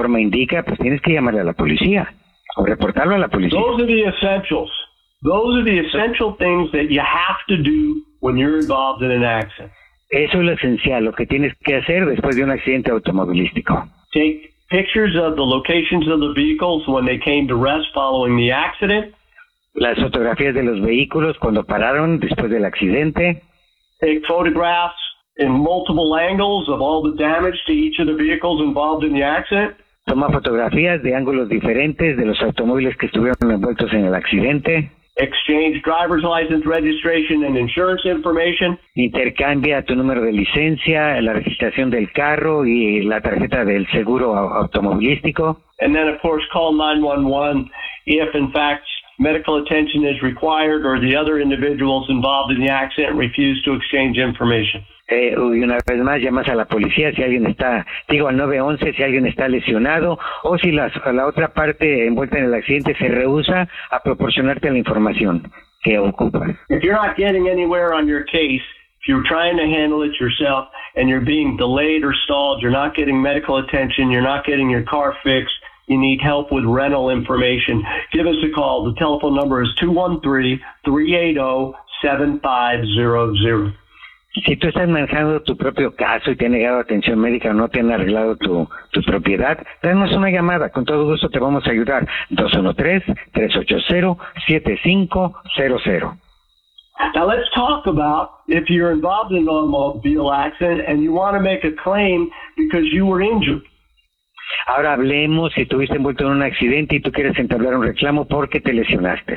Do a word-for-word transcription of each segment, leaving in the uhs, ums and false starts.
forma indica, pues tienes que llamarle a la policía o reportarlo a la policía. Those are the essentials. Those are the essential things that you have to do when you're involved in an accident. Eso es lo esencial, lo que tienes que hacer después de un accidente automovilístico. Take pictures of the locations of the vehicles when they came to rest following the accident. Las fotografías de los vehículos cuando pararon después del accidente. Take photographs in multiple angles of all the damage to each of the vehicles involved in the accident. Toma fotografías de ángulos diferentes de los automóviles que estuvieron envueltos en el accidente. Exchange driver's license, registration, and insurance information. Intercambia tu número de licencia, la registración del carro y la tarjeta del seguro automovilístico. And then, of course, call nine one one if, in fact, medical attention is required or the other individuals involved in the accident refuse to exchange information. Eh, y una vez más llamas a la policía si alguien está, digo al nueve once si alguien está lesionado o si la, la otra parte envuelta en el accidente se rehúsa a proporcionarte la información que ocupas. If you're not getting anywhere on your case, if you're trying to handle it yourself and you're being delayed or stalled, you're not getting medical attention, you're not getting your car fixed, you need help with rental information, give us a call. The telephone number is two one three, three eight zero, seven five zero zero. Si tú estás manejando tu propio caso y te han negado atención médica o no te han arreglado tu, tu propiedad, danos una llamada, con todo gusto te vamos a ayudar. dos uno tres, tres ocho cero, siete cinco cero cero. Now let's talk about if you're involved in an automobile accident and you want to make a claim because you were injured. Ahora hablemos si estuviste envuelto en un accidente y tú quieres entablar un reclamo porque te lesionaste.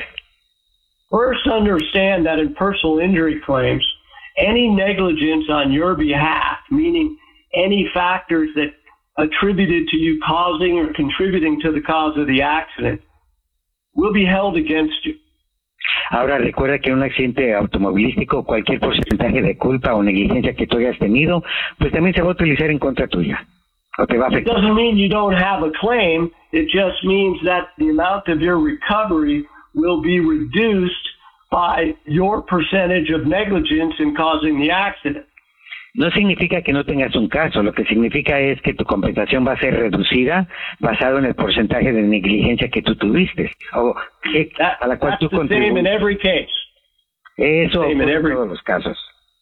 First, understand that in personal injury claims, any negligence on your behalf, meaning any factors that attributed to you causing or contributing to the cause of the accident, will be held against you. Ahora recuerda que en un accidente automovilístico cualquier porcentaje de culpa o negligencia que tú hayas tenido, pues también se va a utilizar en contra tuya. O te va a afectar. It doesn't mean you don't have a claim. It just means that the amount of your recovery will be reduced by your percentage of negligence in causing the accident. No significa que no tengas un caso, lo que significa es que tu compensación va a ser reducida basado en el porcentaje de negligencia que tú tuviste o que, that, a la cual tú contribuyes. Same in every case. Eso same in every... en todos los casos.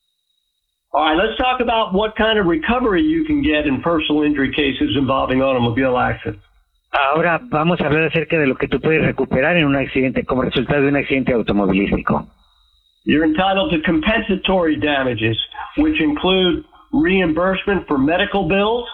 All right, let's talk about what kind of recovery you can get in personal injury cases involving automobile accidents. Ahora vamos a hablar acerca de lo que tú puedes recuperar en un accidente como resultado de un accidente automovilístico. You're entitled to compensatory damages, which include reimbursement for medical bills.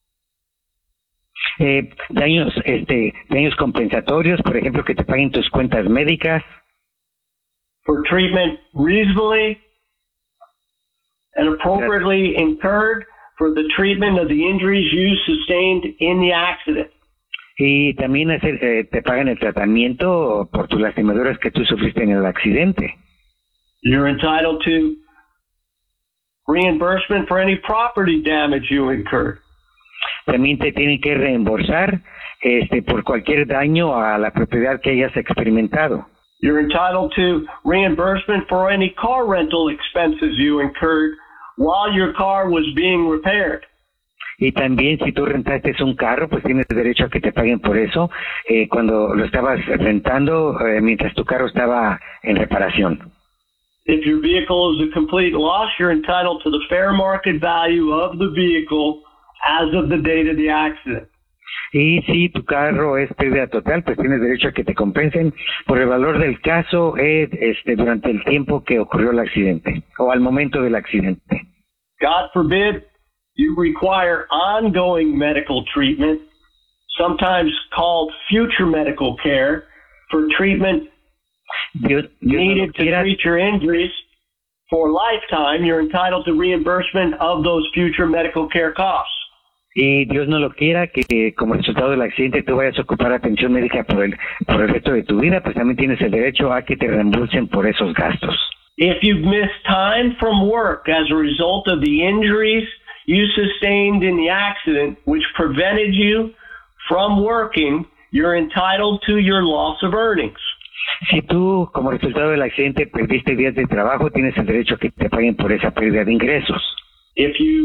Eh, daños, este, daños compensatorios, por ejemplo, que te paguen tus cuentas médicas. For treatment reasonably and appropriately incurred for the treatment of the injuries you sustained in the accident. Y también hacer, eh, te pagan el tratamiento por tus lastimaduras que tú sufriste en el accidente. You're entitled to reimbursement for any property damage you incurred. También te tienen que reembolsar este, por cualquier daño a la propiedad que hayas experimentado. You're entitled to reimbursement for any car rental expenses you incurred while your car was being repaired. Y también si tú rentaste un carro, pues tienes derecho a que te paguen por eso eh, cuando lo estabas rentando eh, mientras tu carro estaba en reparación. If your vehicle is a complete loss, you're entitled to the fair market value of the vehicle as of the date of the accident. Y si tu carro es pérdida total, pues tienes derecho a que te compensen por el valor del caso eh, este, durante el tiempo que ocurrió el accidente o al momento del accidente. God forbid you require ongoing medical treatment, sometimes called future medical care, for treatment Dios, Dios needed no to treat your injuries for a lifetime. You're entitled to reimbursement of those future medical care costs. Y Dios no lo quiera que como resultado del accidente tú vayas a ocupar atención médica por el, por el resto de tu vida, pues también tienes el derecho a que te reembolsen por esos gastos. If you've missed time from work as a result of the injuries you sustained in the accident, which prevented you from working, you're entitled to your loss of earnings. Si tú, como resultado del accidente, perdiste días de trabajo, tienes el derecho a que te paguen por esa pérdida de ingresos. If you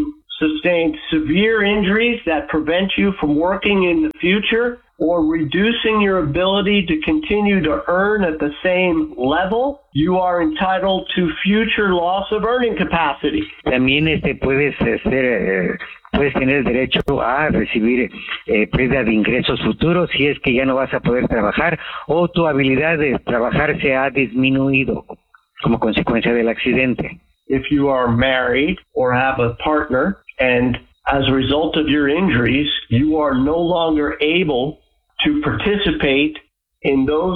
sustained severe injuries that prevent you from working in the future or reducing your ability to continue to earn at the same level, you are entitled to future loss of earning capacity. También este puedes ser, eh, puedes tener el derecho a recibir eh, pérdida de ingresos futuros si es que ya no vas a poder trabajar o tu habilidad de trabajar se ha disminuido como consecuencia del accidente. If you are married or have a partner and as a result of your injuries, you are no longer able to participate in those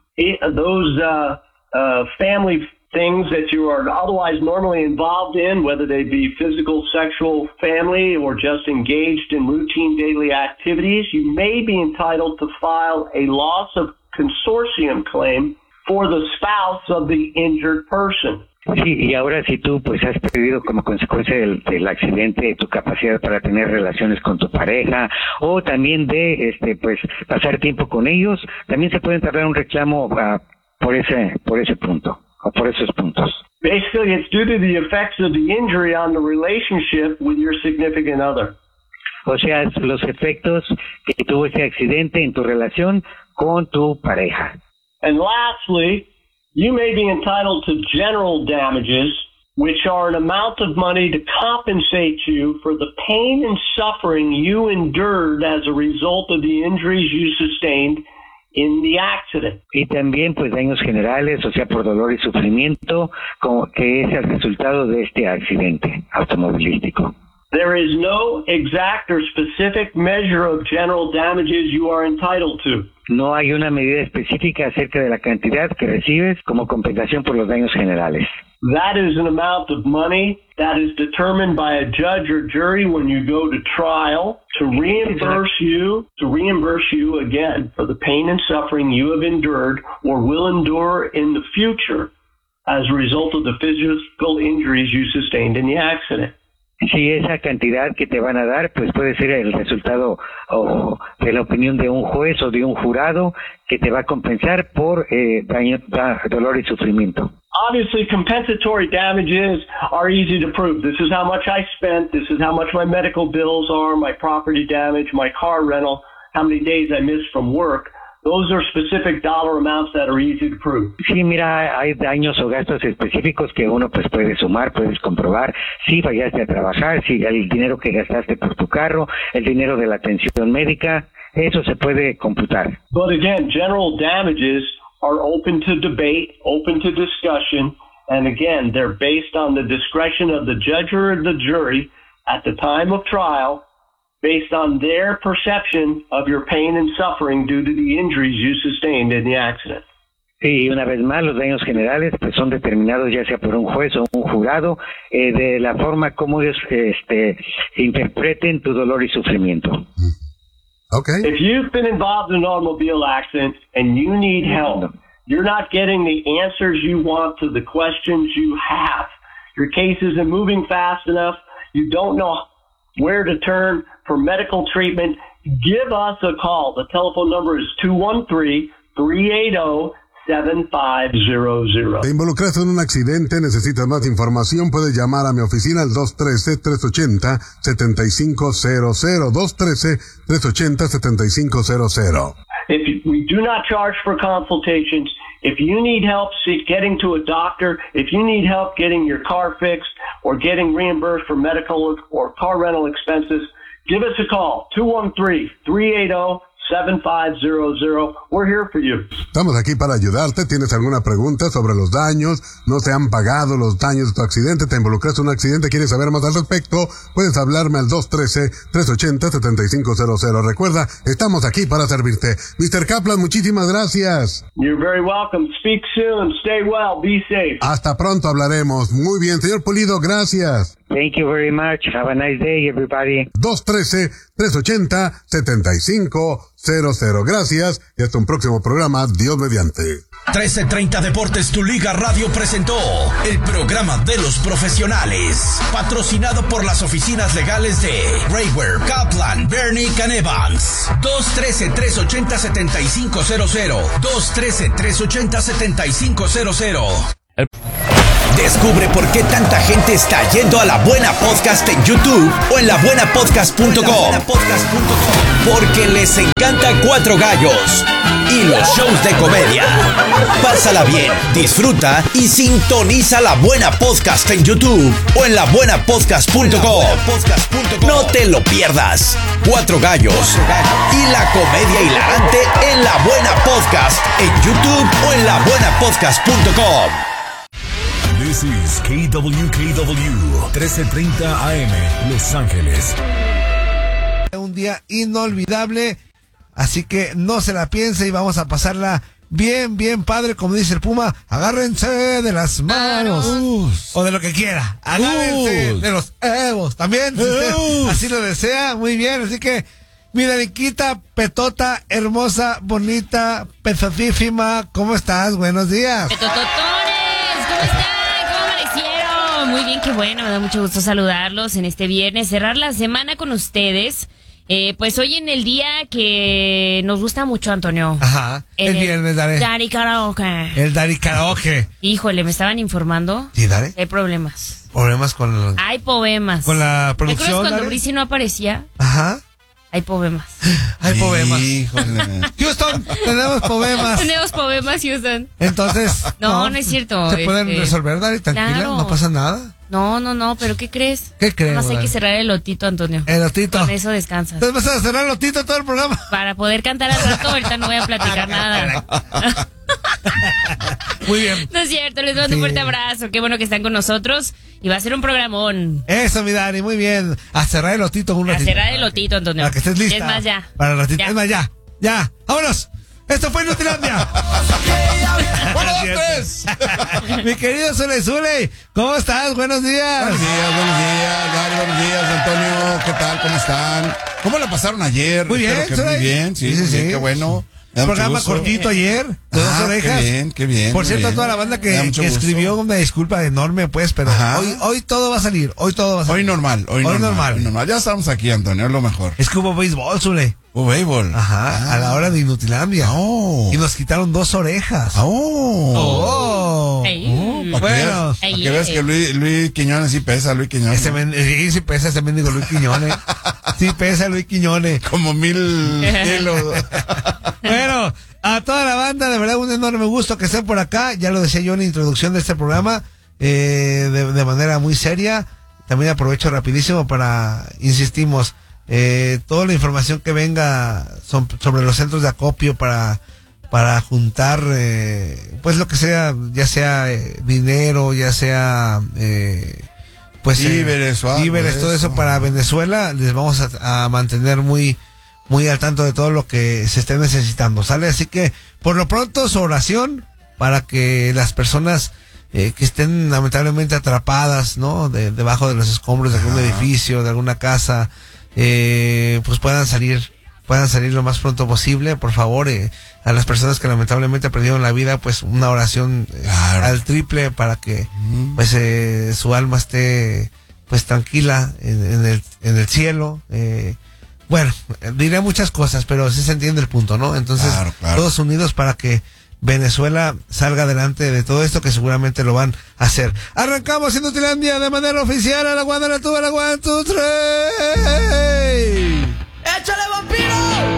those uh, uh, family things that you are otherwise normally involved in, whether they be physical, sexual, family, or just engaged in routine daily activities, you may be entitled to file a loss of consortium claim for the spouse of the injured person. Sí, y ahora si tú pues has perdido como consecuencia del, del accidente tu capacidad para tener relaciones con tu pareja o también de este pues pasar tiempo con ellos, también se puede entablar un reclamo uh, por ese por ese punto o por esos puntos. Basically, it's due to the effects of the injury on the relationship with your significant other. O sea, los efectos que tuvo ese accidente en tu relación con tu pareja. And lastly, you may be entitled to general damages, which are an amount of money to compensate you for the pain and suffering you endured as a result of the injuries you sustained in the accident. Y también pues daños generales, o sea, por dolor y sufrimiento, como que es el resultado de este accidente automovilístico. There is no exact or specific measure of general damages you are entitled to. No hay una medida específica acerca de la cantidad que recibes como compensación por los daños generales. That is an amount of money that is determined by a judge or jury when you go to trial to reimburse you, to reimburse you again for the pain and suffering you have endured or will endure in the future as a result of the physical injuries you sustained in the accident. Si esa cantidad que te van a dar, pues puede ser el resultado o de la opinión de un juez o de un jurado que te va a compensar por eh, daño, da, dolor y sufrimiento. Obviously, compensatory damages are easy to prove. This is how much I spent. This is how much my medical bills are, my property damage, my car rental, how many days I missed from work. Those are specific dollar amounts that are easy to prove. Sí, mira, hay daños o gastos específicos que uno pues puede sumar, puedes comprobar si fallaste a trabajar, si el dinero que gastaste por tu carro, el dinero de la atención médica, eso se puede computar. But again, general damages are open to debate, open to discussion, and again, they're based on the discretion of the judge or the jury at the time of trial, based on their perception of your pain and suffering due to the injuries you sustained in the accident. Sí, y una vez más, los daños generales pues son determinados ya sea por un juez o un jurado eh, de la forma como ellos este, interpreten tu dolor y sufrimiento. Okay. If you've been involved in an automobile accident and you need help, you're not getting the answers you want to the questions you have. Your case isn't moving fast enough. You don't know where to turn for medical treatment, give us a call. The telephone number is two one three, three eight zero, seven five zero zero. Te involucraste en un accidente, necesitas más información, puedes llamar a mi oficina al dos uno tres, tres ocho cero, siete cinco cero cero, dos uno tres, tres ocho cero, siete cinco cero cero. If we do not charge for consultations, if you need help see, getting to a doctor, if you need help getting your car fixed or getting reimbursed for medical or car rental expenses, give us a call, two one three, three eight zero, seven five zero zero. We're here for you. Estamos aquí para ayudarte. ¿Tienes alguna pregunta sobre los daños? ¿No te han pagado los daños de tu accidente? ¿Te involucraste en un accidente? ¿Quieres saber más al respecto? Puedes hablarme al dos uno tres, tres ocho cero, siete cinco cero cero. Recuerda, estamos aquí para servirte. mister Kaplan, muchísimas gracias. You're very welcome. Speak soon. Stay well. Be safe. Hasta pronto hablaremos. Muy bien, señor Pulido, gracias. Thank you very much. Have a nice day, everybody. dos uno tres, tres ocho cero, siete cinco cero cero. Gracias y hasta un próximo programa, Dios mediante. trece treinta Deportes, tu Liga Radio presentó el programa de los profesionales, patrocinado por las oficinas legales de Raywer, Kaplan, Bernick and Evans. dos uno tres, tres ocho cero, siete cinco cero cero. dos uno tres, tres ocho cero, siete cinco cero cero. Descubre por qué tanta gente está yendo a La Buena Podcast en YouTube o en la buena podcast punto com. Porque les encanta Cuatro Gallos y los shows de comedia. Pásala bien, disfruta y sintoniza La Buena Podcast en YouTube o en la buena podcast punto com. No te lo pierdas. Cuatro Gallos y la comedia hilarante en La Buena Podcast en YouTube o en la buena podcast punto com. This is K W K W trece treinta A M Los Ángeles. Un día inolvidable, así que no se la piense y vamos a pasarla bien, bien padre, como dice el Puma. Agárrense de las manos uh, o de lo que quiera. Agárrense uh, de los evos también, si usted así lo desea. Muy bien, así que mi Daniquita, petota, hermosa, bonita, pezotísima, ¿cómo estás? Buenos días. Petototones, ¿cómo están? ¿Cómo amanecieron? Muy bien, qué bueno, me da mucho gusto saludarlos en este viernes, cerrar la semana con ustedes. Eh, pues hoy en el día que nos gusta mucho, Antonio. Ajá, el, el viernes, Dare. Dari Karaoke. El Dari Karaoke. Híjole, me estaban informando. ¿Sí, Dare? Hay problemas. ¿Problemas con el... Hay problemas. con la producción, ¿te acuerdas cuando Dare? Brisi no aparecía? Ajá. Hay problemas. Hay problemas. Híjole. Houston, tenemos problemas. Tenemos problemas, Houston. Entonces... No, no es cierto. Se pueden este... resolver, Dare, tranquila, Claro. no pasa nada. No, no, no, pero ¿qué crees? ¿Qué crees? Nada más hay Dare? que cerrar el lotito, Antonio. El lotito. Con eso descansas. Entonces vas a cerrar el lotito todo el programa. Para poder cantar al rato, ahorita no voy a platicar nada. Muy bien. No es cierto, les mando Sí. un fuerte abrazo. Qué bueno que están con nosotros. Y va a ser un programón. Eso, mi Dani, muy bien. A cerrar el lotito un A ratito. cerrar el lotito, Antonio. Para que estés lista. Y es más, ya. Para el ratito. Ya. Es más, ya. Ya. ¡Vámonos! Esto fue Inutilandia. ¡Buenos Mi querido Zule Zule, ¿cómo estás? Buenos días. Buenos días, buenos días, Gary, buenos días, Antonio, ¿qué tal? ¿Cómo están? ¿Cómo la pasaron ayer? Muy bien, Espero que Zule. muy bien, sí, Sí, sí, sí, sí. qué bueno. Me da mucho Programa gusto. cortito ayer, de dos Ah, orejas. qué bien, qué bien, Por muy cierto, a bien. toda la banda Me da que, mucho que gusto. escribió una disculpa enorme, pues, pero Ajá. hoy, hoy todo va a salir, hoy todo va a salir. Hoy normal, hoy, Hoy normal, normal. hoy normal. Ya estamos aquí, Antonio, es lo mejor. Es que hubo béisbol, Zule. Oh, béisbol. Ajá, Ah. a la hora de Inutilandia. Oh. Y nos quitaron dos orejas. Oh. Oh. Ey. Oh, para que Bueno. veas, para Ey, que veas ey. que Luis, Luis Quiñones sí pesa, Luis Quiñones. Ese men, sí, sí pesa ese mendigo Luis Quiñones. Sí pesa Luis Quiñones. Como mil kilos. Bueno, a toda la banda, de verdad un enorme gusto que estén por acá. Ya lo decía yo en la introducción de este programa, eh, de, de manera muy seria. También aprovecho rapidísimo para, insistimos, eh, toda la información que venga son- sobre los centros de acopio para para juntar, eh, pues lo que sea, ya sea eh, dinero, ya sea... Eh, pues eh, Víveres o algo víveres, de todo eso eso. para Venezuela. Les vamos a, a mantener muy muy al tanto de todo lo que se esté necesitando, ¿sale? Así que por lo pronto su oración para que las personas eh, que estén lamentablemente atrapadas, ¿no? De, debajo de los escombros de algún edificio, de alguna casa, eh, pues puedan salir puedan salir lo más pronto posible, por favor. Eh, a las personas que lamentablemente perdieron la vida, pues una oración eh, Claro. al triple para que pues eh, su alma esté pues tranquila en, en el en el cielo. Eh, bueno, eh, diré muchas cosas, pero sí se entiende el punto, ¿no? Entonces, Claro, claro. todos unidos para que Venezuela salga adelante de todo esto, que seguramente lo van a hacer. Arrancamos en Inutilandia de manera oficial. A la guanda, la tuba, la one, two, three. ¡Échale, vampiro!